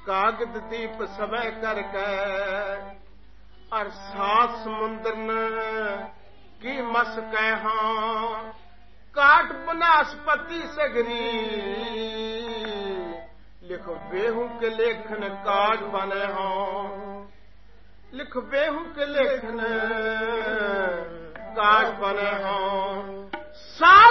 कागद दीप समय करके और सात समुद्र की मस कहा काट बनास्पति सगरी लिखो बेहू के लेखन काज बने हों लिख बेहू के लेखन काज बने हों